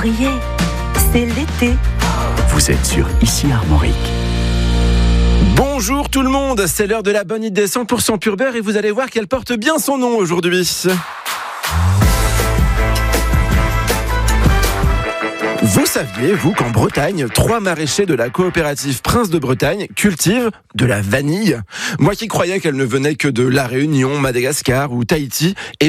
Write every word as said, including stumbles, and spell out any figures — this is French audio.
souriez, c'est l'été. Vous êtes sur Ici Armorique. Bonjour tout le monde, c'est l'heure de la bonne idée cent pour cent pur beurre et vous allez voir qu'elle porte bien son nom aujourd'hui. Vous saviez, vous, qu'en Bretagne, trois maraîchers de la coopérative Prince de Bretagne cultivent de la vanille ? Moi qui croyais qu'elle ne venait que de La Réunion, Madagascar ou Tahiti,